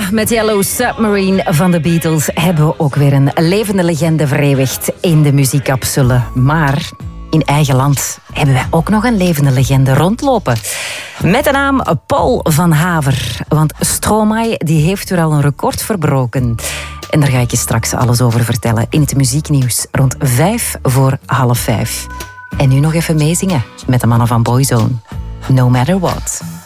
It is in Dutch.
met Yellow Submarine van de Beatles hebben we ook weer een levende legende vereeuwigd in de muziekcapsule. Maar in eigen land hebben wij ook nog een levende legende rondlopen. Met de naam Paul van Haver. Want Stromae die heeft weer al een record verbroken. En daar ga ik je straks alles over vertellen in het muzieknieuws rond 5:45. En nu nog even meezingen met de mannen van Boyzone. No Matter What.